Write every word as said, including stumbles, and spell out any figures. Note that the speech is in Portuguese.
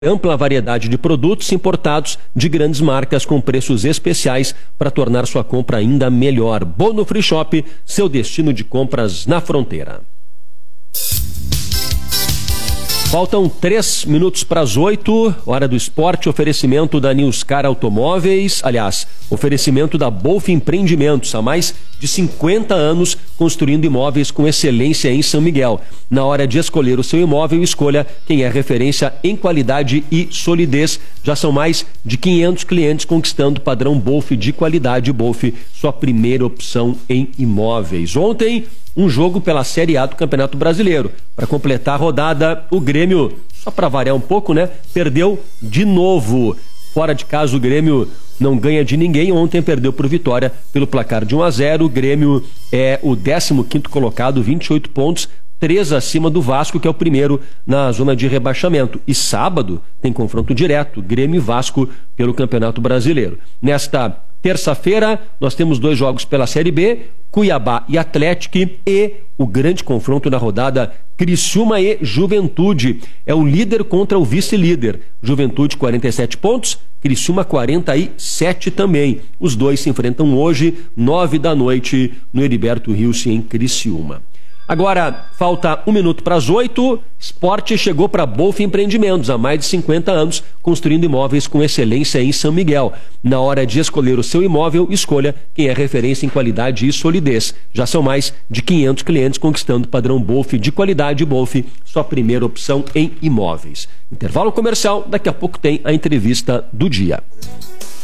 Ampla variedade de produtos importados de grandes marcas com preços especiais para tornar sua compra ainda melhor. Bono Free Shop, seu destino de compras na fronteira. Faltam três minutos para as oito, hora do esporte, oferecimento da Newscar Automóveis, aliás, oferecimento da Bolf Empreendimentos, há mais de cinquenta anos construindo imóveis com excelência em São Miguel. Na hora de escolher o seu imóvel, escolha quem é referência em qualidade e solidez. Já são mais de quinhentos clientes conquistando o padrão Bolf de qualidade. Bolf, sua primeira opção em imóveis. Ontem, um jogo pela Série A do Campeonato Brasileiro. Para completar a rodada, o Grêmio, só para variar um pouco, né? Perdeu de novo. Fora de casa, o Grêmio não ganha de ninguém. Ontem perdeu por Vitória pelo placar de um a zero. O Grêmio é o décimo quinto colocado, vinte e oito pontos, três acima do Vasco, que é o primeiro na zona de rebaixamento. E sábado tem confronto direto, Grêmio e Vasco pelo Campeonato Brasileiro. Nesta terça-feira, nós temos dois jogos pela Série B, Cuiabá e Atlético, e o grande confronto na rodada, Criciúma e Juventude. É o líder contra o vice-líder. Juventude, quarenta e sete pontos, Criciúma, quarenta e sete também. Os dois se enfrentam hoje, nove da noite, no Heriberto Rios, em Criciúma. Agora, falta um minuto para as oito. Esporte chegou para Bolf Empreendimentos, há mais de cinquenta anos, construindo imóveis com excelência em São Miguel. Na hora de escolher o seu imóvel, escolha quem é referência em qualidade e solidez. Já são mais de quinhentos clientes conquistando o padrão Bolf de qualidade. Bolf, sua primeira opção em imóveis. Intervalo comercial, daqui a pouco tem a entrevista do dia.